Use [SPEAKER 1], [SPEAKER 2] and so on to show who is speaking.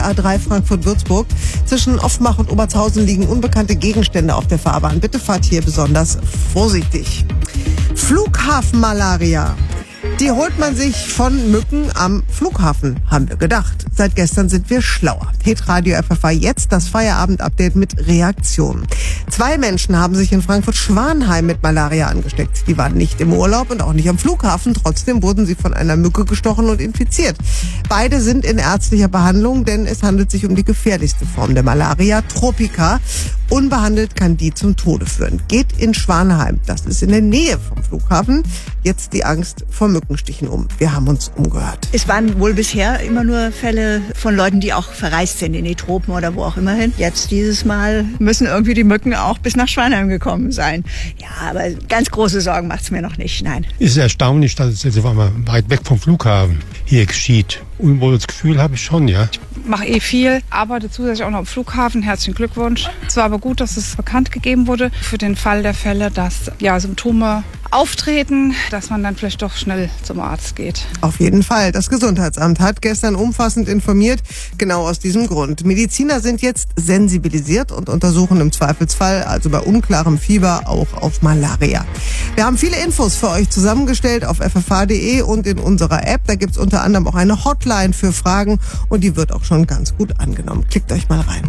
[SPEAKER 1] A3 Frankfurt-Würzburg. Zwischen Offenbach und Obertshausen liegen unbekannte Gegenstände auf der Fahrbahn. Bitte fahrt hier besonders vorsichtig. Flughafenmalaria. Die holt man sich von Mücken am Flughafen, haben wir gedacht. Seit gestern sind wir schlauer. Hitradio FFH jetzt das Feierabend-Update mit Reaktion. 2 Menschen haben sich in Frankfurt-Schwanheim mit Malaria angesteckt. Die waren nicht im Urlaub und auch nicht am Flughafen. Trotzdem wurden sie von einer Mücke gestochen und infiziert. Beide sind in ärztlicher Behandlung, denn es handelt sich um die gefährlichste Form der Malaria, Tropica. Unbehandelt kann die zum Tode führen. Geht in Schwanheim, das ist in der Nähe vom Flughafen, jetzt die Angst vor Mückenstichen um. Wir haben uns umgehört.
[SPEAKER 2] Es waren wohl bisher immer nur Fälle von Leuten, die auch verreist sind in die Tropen oder wo auch immer hin. Jetzt dieses Mal müssen irgendwie die Mücken auch bis nach Schwanheim gekommen sein. Ja, aber ganz große Sorgen macht's mir noch nicht, nein.
[SPEAKER 3] Es ist erstaunlich, dass es jetzt auf einmal weit weg vom Flughafen hier geschieht. Unwohles Gefühl habe ich schon, ja.
[SPEAKER 4] Ich mache viel, arbeite zusätzlich auch noch am Flughafen. Herzlichen Glückwunsch. Es war aber gut, dass es bekannt gegeben wurde für den Fall der Fälle, dass Symptome auftreten, dass man dann vielleicht doch schnell zum Arzt geht.
[SPEAKER 1] Auf jeden Fall. Das Gesundheitsamt hat gestern umfassend informiert, genau aus diesem Grund. Mediziner sind jetzt sensibilisiert und untersuchen im Zweifelsfall, also bei unklarem Fieber, auch auf Malaria. Wir haben viele Infos für euch zusammengestellt auf ffh.de und in unserer App. Da gibt's unter anderem auch eine Hotline für Fragen und die wird auch schon ganz gut angenommen. Klickt euch mal rein.